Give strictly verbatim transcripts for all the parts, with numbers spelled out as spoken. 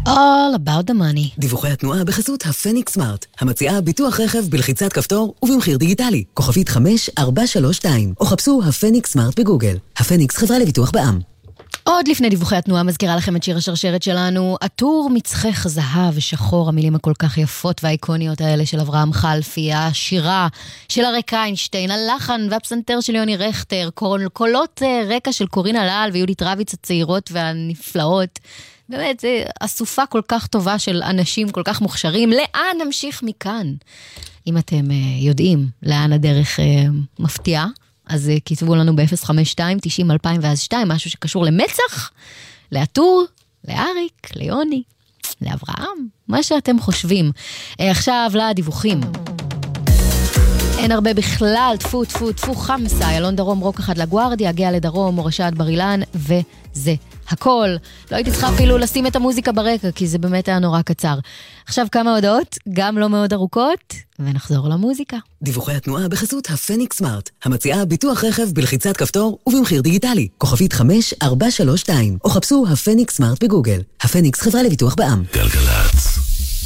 All about the money. דיווחי התנועה בחסות הפניקס סמארט, המציעה ביטוח רכב בלחיצת כפתור ובמחיר דיגיטלי. כוכבית חמש ארבע שלוש שתיים, או חפשו הפניקס סמארט בגוגל. הפניקס חברה לביטוח בע"מ. עוד לפני דיווחי התנועה מזכירה לכם את שיר השרשרת שלנו, עטור מצחך זהב ושחור, המילים הכל כך יפות והאיקוניות האלה של אברהם חלפי, השירה של אריק איינשטיין, הלחן והפסנתר של יוני רכטר, קולות רקע של קורינה לאל ויהודית רביץ הצעירות והנפלאות. באמת, זה אסופה כל כך טובה של אנשים כל כך מוכשרים. לאן נמשיך מכאן? אם אתם יודעים לאן הדרך מפתיעה, אז כתבו לנו ב-אפס חמש שתיים תשעים אלפיים ואז שתיים, משהו שקשור למצח, לעטור, לאריק, ליוני, לאברהם, מה שאתם חושבים. עכשיו לדיווחים. אין הרבה בכלל, תפו, תפו, תפו, חמסה, ילון דרום, רוק אחד לגוארדיה, הגיע לדרום, מורשת בר אילן, וזה הכל. לא הייתי צריכה אפילו לשים את המוזיקה ברקע, כי זה באמת היה נורא קצר. עכשיו כמה הודעות, גם לא מאוד ארוכות, ונחזור למוזיקה. דיווחי התנועה בחסות הפניקס סמארט, המציעה ביטוח רכב בלחיצת כפתור ובמחיר דיגיטלי. כוכבית חמש ארבע שלוש שתיים, או חפשו הפניקס סמארט בגוגל. הפניקס חברה לביטוח בע"מ. גלגלצ.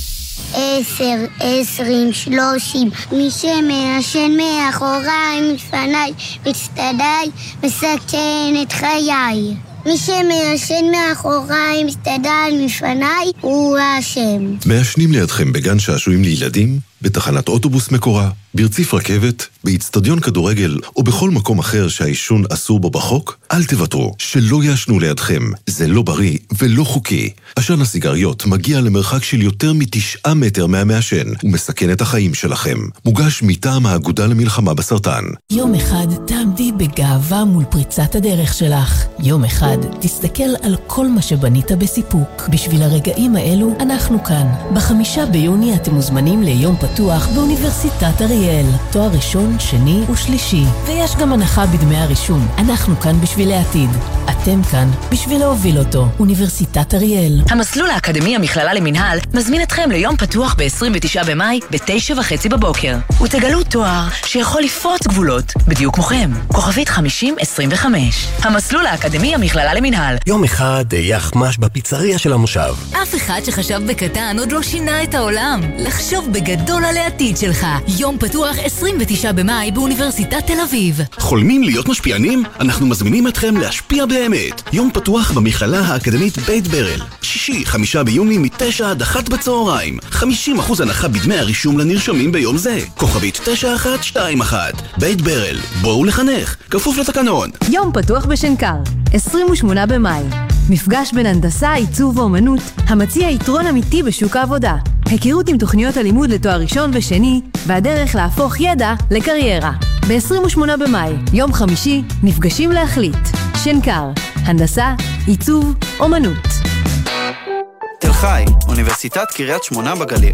עשר, עשרים, שלושים, מי שמעשן מאחוריי, מפניי, מצטדיי, מסכן את חיי. מי שמעשן מאחוריי, מצטדיי, מפניי, הוא האשם. מעשנים לידכם בגן שעשועים לילדים, בתחנת אוטובוס מקורה, ברציף רכבת, באצטדיון כדורגל או בכל מקום אחר שהעישון אסור בו בחוק, אל תוותרו, שלא יעשנו לידכם. זה לא בריא ולא חוקי. עשן הסיגריות מגיע למרחק של יותר מתשעה מטר מהמעשן ומסכן את החיים שלכם. מוגש מטעם האגודה למלחמה בסרטן. יום אחד תעמדי בגאווה מול פריצת הדרך שלך. יום אחד תסתכל על כל מה שבנית בסיפוק. בשביל הרגעים האלו אנחנו כאן. בחמישה ביוני אתם מוזמנים ליום פתוח באוניברסיטת אריאל. תואר ראשון, שני ושלישי. ויש גם הנחה בדמי הרישום. אנחנו כאן בשביל העתיד. אתם כאן בשביל להוביל אותו. אוניברסיטת אריאל. המסלול האקדמי המכללה למנהל מזמין אתכם ליום פתוח ב-עשרים ותשעה במאי ב-תשע וחצי בבוקר. ותגלו תואר שיכול לפרוץ גבולות בדיוק מוכם. כוכבית חמישים עשרים וחמש. המסלול האקדמי המכללה למנהל. יום אחד יחמש בפיצריה של המושב. אף אחד שחשב בקטן עוד לא שינה את העולם. לחשוב בגדול על העתיד שלך. יום פתוח עשרים ותשעה במאי באוניברסיטת תל אביב. חולמים להיות משפיענים? אנחנו מזמינים אתכם להשפיע באמת. יום פתוח במכללה האקדמית בית ברל. שישי, חמישה ביוני מתשע עד אחת בצהריים. חמישים אחוז הנחה בדמי הרישום לנרשמים ביום זה. כוכבית תשע אחת שתיים אחת. בית ברל. בואו לחנך. כפוף לתקנון. יום פתוח בשנקר. עשרים ושמונה במאי. מפגש בין הנדסה, עיצוב ואומנות, המציע יתרון אמיתי בשוק העבודה. היכרות עם תוכניות הלימוד לתואר ראשון ושני, והדרך להפוך ידע לקריירה. ב-עשרים ושמונה במאי, יום חמישי, נפגשים להחליט. שנקר, הנדסה, עיצוב, אומנות. תל חי, אוניברסיטת קריית שמונה בגליל.